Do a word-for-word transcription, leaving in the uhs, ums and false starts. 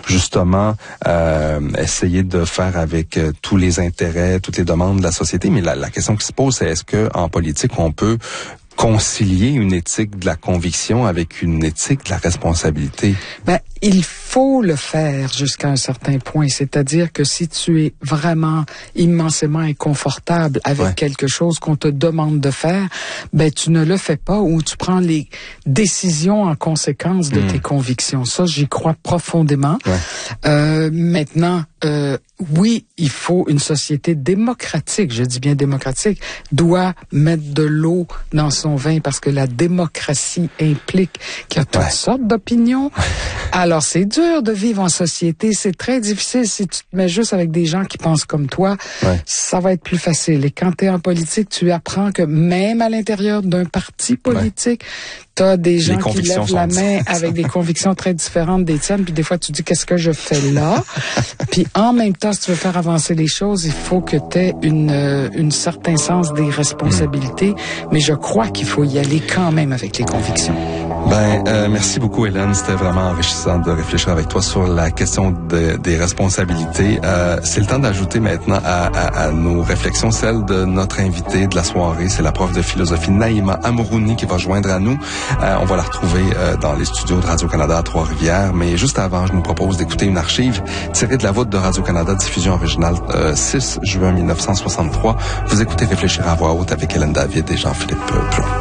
justement euh, essayer de faire avec euh, tous les intérêts, toutes les demandes de la société. Mais la, la question qui se pose, c'est est-ce que en politique on peut concilier une éthique de la conviction avec une éthique de la responsabilité? Ben, il faut le faire jusqu'à un certain point. C'est-à-dire que si tu es vraiment immensément inconfortable avec ouais. quelque chose qu'on te demande de faire, ben, tu ne le fais pas ou tu prends les décisions en conséquence de mmh. tes convictions. Ça, j'y crois profondément. Ouais. Euh, maintenant, euh, oui, il faut une société démocratique, je dis bien démocratique, doit mettre de l'eau dans son vin parce que la démocratie implique qu'il y a toutes ouais. sortes d'opinions. Alors, c'est dur de vivre en société. C'est très difficile si tu te mets juste avec des gens qui pensent comme toi. Ouais. Ça va être plus facile. Et quand tu es en politique, tu apprends que même à l'intérieur d'un parti politique, ouais. tu as des gens qui lèvent la main avec des convictions très différentes des tiennes. Puis des fois, tu dis, qu'est-ce que je fais là? Puis en même temps, si tu veux faire avancer les choses, il faut que tu aies une, euh, une certain sens des responsabilités. Mmh. Mais je crois qu'il faut y aller quand même avec les convictions. Ben, euh, merci beaucoup, Hélène. C'était vraiment enrichissant de réfléchir avec toi sur la question de, des responsabilités. Euh, c'est le temps d'ajouter maintenant à, à, à nos réflexions celle de notre invitée de la soirée. C'est la prof de philosophie Naïma Amourouni qui va joindre à nous. Euh, on va la retrouver euh, dans les studios de Radio-Canada à Trois-Rivières. Mais juste avant, je nous propose d'écouter une archive tirée de la voûte de Radio-Canada, diffusion originale euh, six juin mille neuf cent soixante-trois. Vous écoutez Réfléchir à voix haute avec Hélène David et Jean-Philippe Plon.